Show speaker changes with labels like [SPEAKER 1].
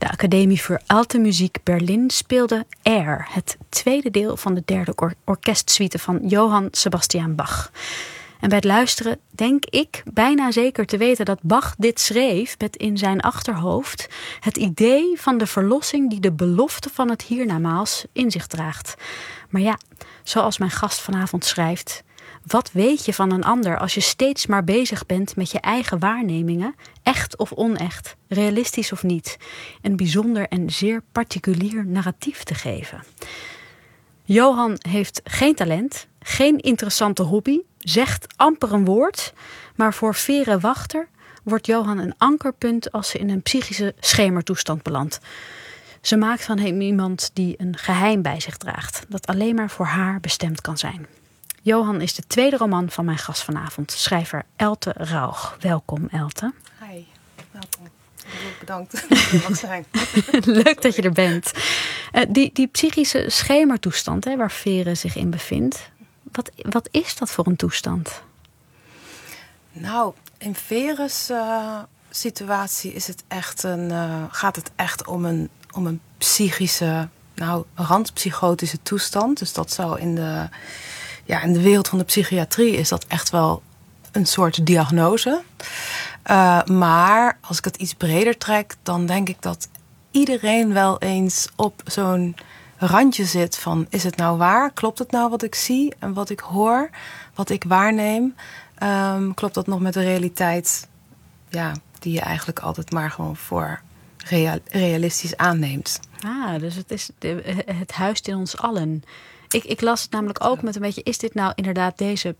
[SPEAKER 1] De Academie voor Alte Musik Berlin speelde Air, het tweede deel van de derde orkestsuite van Johann Sebastian Bach. En bij het luisteren denk ik bijna zeker te weten dat Bach dit schreef met in zijn achterhoofd het idee van de verlossing die de belofte van het hiernamaals in zich draagt. Maar ja, zoals mijn gast vanavond schrijft, wat weet je van een ander als je steeds maar bezig bent met je eigen waarnemingen, echt of onecht, realistisch of niet, een bijzonder en zeer particulier narratief te geven. Johann heeft geen talent, geen interessante hobby, zegt amper een woord, maar voor Vere Wachter wordt Johann een ankerpunt als ze in een psychische schemertoestand belandt. Ze maakt van hem iemand die een geheim bij zich draagt, dat alleen maar voor haar bestemd kan zijn. Johann is de tweede roman van mijn gast vanavond, schrijver Elte Rauch. Welkom, Elte.
[SPEAKER 2] Hi, welkom. Bedankt dat je er mag zijn.
[SPEAKER 1] Leuk dat je er bent. Die psychische schemertoestand waar Vere zich in bevindt, wat is dat voor een toestand?
[SPEAKER 2] Nou, in Vere's situatie is het echt gaat het echt om een psychische, randpsychotische toestand. Dus dat zou in de wereld van de psychiatrie is dat echt wel een soort diagnose. Maar als ik het iets breder trek, dan denk ik dat iedereen wel eens op zo'n randje zit van, is het nou waar? Klopt het nou wat ik zie en wat ik hoor, wat ik waarneem? Klopt dat nog met de realiteit die je eigenlijk altijd maar gewoon voor realistisch aanneemt?
[SPEAKER 1] Dus het huist in ons allen. Ik las het namelijk ook met een beetje, is dit nou inderdaad deze